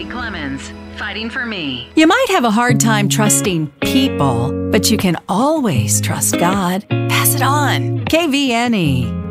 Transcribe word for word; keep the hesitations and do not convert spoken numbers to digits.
Kelly Clemens, fighting for me. You might have a hard time trusting people, but you can always trust God. Pass it on. K V N E.